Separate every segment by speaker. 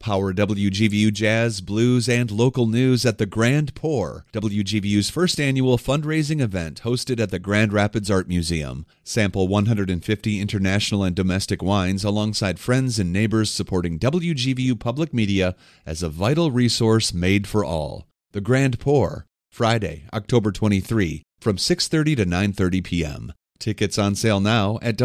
Speaker 1: Power WGVU Jazz, Blues, and local news at the Grand Pour, WGVU's first annual fundraising event hosted at the Grand Rapids Art Museum. Sample 150 international and domestic wines alongside friends and neighbors supporting WGVU Public Media as a vital resource made for all. The Grand Pour, Friday, October 23, from 6:30 to 9:30 p.m. Tickets on sale now at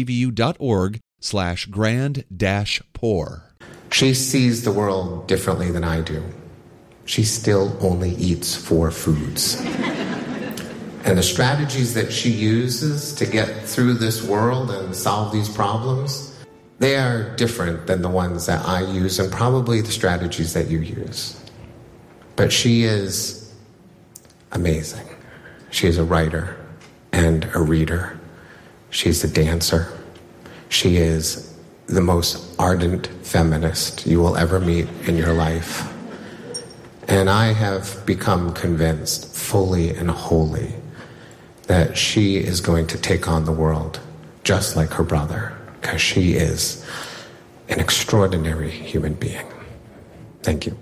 Speaker 1: wgvu.org/grand-pour.
Speaker 2: She sees the world differently than I do. She still only eats 4 foods. And the strategies that she uses to get through this world and solve these problems, they are different than the ones that I use and probably the strategies that you use. But she is amazing. She is a writer and a reader. She's a dancer. She is the most ardent feminist you will ever meet in your life. And I have become convinced fully and wholly that she is going to take on the world just like her brother, because she is an extraordinary human being. Thank you.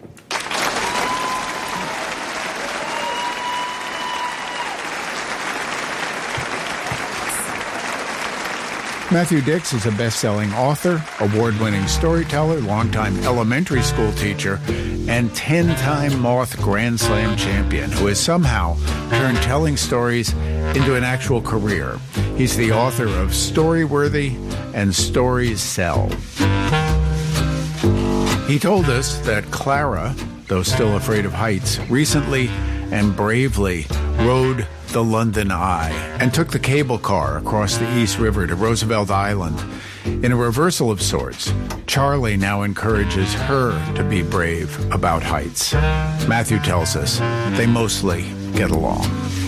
Speaker 3: Matthew Dix is a best-selling author, award-winning storyteller, longtime elementary school teacher, and 10-time Moth Grand Slam champion who has somehow turned telling stories into an actual career. He's the author of Storyworthy and Stories Sell. He told us that Clara, though still afraid of heights, recently and bravely rode the London Eye and took the cable car across the East River to Roosevelt Island. In a reversal of sorts, Charlie now encourages her to be brave about heights. Matthew tells us they mostly get along.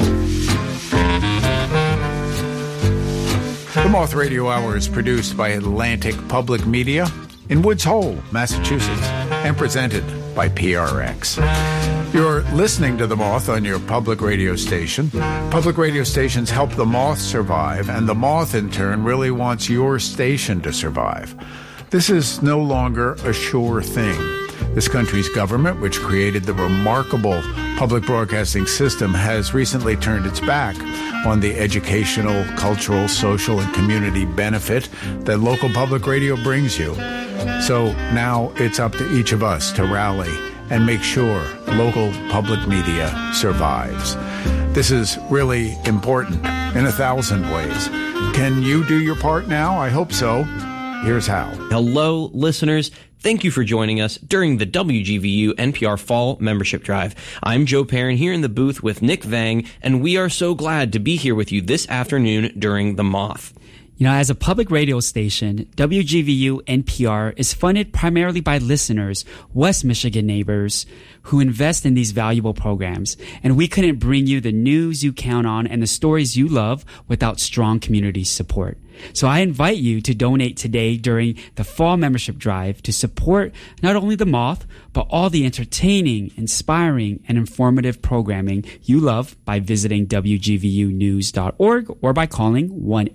Speaker 3: The Moth Radio Hour is produced by Atlantic Public Media in Woods Hole, Massachusetts, and presented by PRX. You're listening to The Moth on your public radio station. Public radio stations help the Moth survive, and the Moth, in turn, really wants your station to survive. This is no longer a sure thing. This country's government, which created the remarkable public broadcasting system, has recently turned its back on the educational, cultural, social, and community benefit that local public radio brings you. So now it's up to each of us to rally and make sure local public media survives. This is really important in 1,000 ways. Can you do your part now? I hope so. Here's how.
Speaker 4: Hello, listeners. Thank you for joining us during the WGVU NPR Fall Membership Drive. I'm Joe Perrin here in the booth with Nick Vang, and we are so glad to be here with you this afternoon during The Moth.
Speaker 5: You know, as a public radio station, WGVU NPR is funded primarily by listeners, West Michigan neighbors, who invest in these valuable programs. And we couldn't bring you the news you count on and the stories you love without strong community support. So I invite you to donate today during the Fall Membership Drive to support not only The Moth, but all the entertaining, inspiring, and informative programming you love by visiting WGVUnews.org or by calling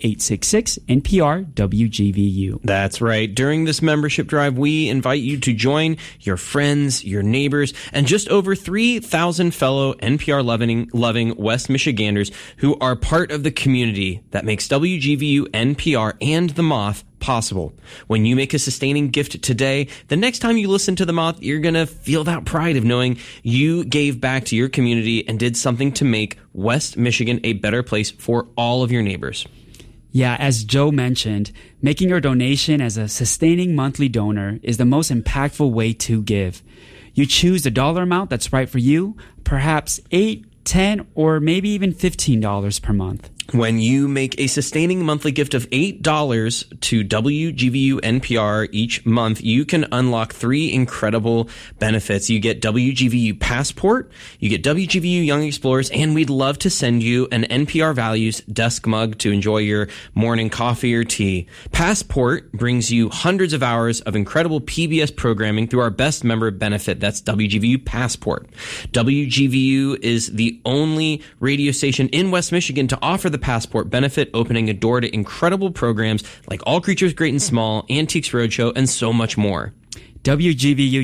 Speaker 5: 1-866-NPR-WGVU.
Speaker 4: That's right. During this membership drive, we invite you to join your friends, your neighbors, and just over 3,000 fellow NPR-loving West Michiganders who are part of the community that makes WGVU NPR and The Moth possible. When you make a sustaining gift today, the next time you listen to The Moth, you're going to feel that pride of knowing you gave back to your community and did something to make West Michigan a better place for all of your neighbors.
Speaker 5: Yeah, as Joe mentioned, making your donation as a sustaining monthly donor is the most impactful way to give. You choose the dollar amount that's right for you, perhaps $8, $10, or maybe even $15 per month.
Speaker 4: When you make a sustaining monthly gift of $8 to WGVU NPR each month, you can unlock 3 incredible benefits. You get WGVU Passport, you get WGVU Young Explorers, and we'd love to send you an NPR Values desk mug to enjoy your morning coffee or tea. Passport brings you hundreds of hours of incredible PBS programming through our best member benefit. That's WGVU Passport. WGVU is the only radio station in West Michigan to offer the Passport benefit, opening a door to incredible programs like All Creatures Great and Small, Antiques Roadshow, and so much more.
Speaker 5: WGVU